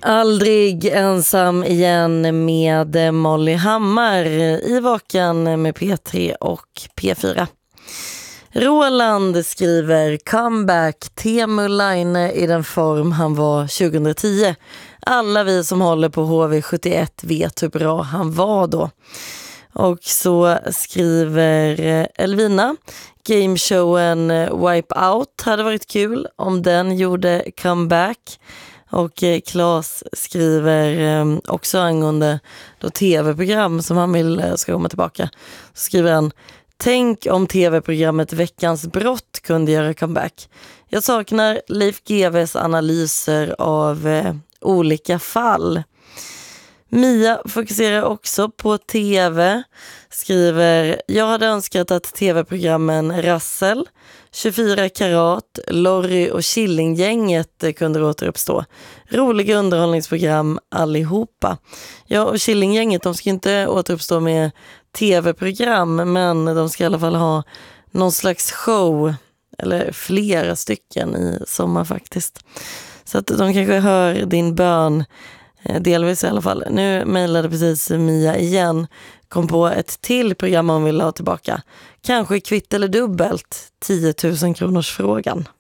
Aldrig ensam igen med Molly Hammar i Vakan med P3 och P4. Roland skriver comeback Teemu Laine i den form han var 2010. Alla vi som håller på HV71 vet hur bra han var då. Och så skriver Elvina, gameshowen Wipeout hade varit kul om den gjorde comeback. Och Claes skriver också angående då tv-program som han vill ska komma tillbaka. Så skriver han: tänk om tv-programmet Veckans brott kunde göra comeback. Jag saknar Leif GW:s analyser av olika fall. Mia fokuserar också på tv. Skriver: jag hade önskat att tv-programmen Rassel, 24 karat, Lorry och Killinggänget kunde återuppstå. Roliga underhållningsprogram allihopa. Ja, och Killinggänget, de ska inte återuppstå med tv-program, men de ska i alla fall ha någon slags show, eller flera stycken i sommar faktiskt. Så att de kanske hör din bön, delvis i alla fall. Nu mejlade precis Mia igen. Kom på ett till program hon vill ha tillbaka. Kanske kvitt eller dubbelt. 10 000 kronors frågan.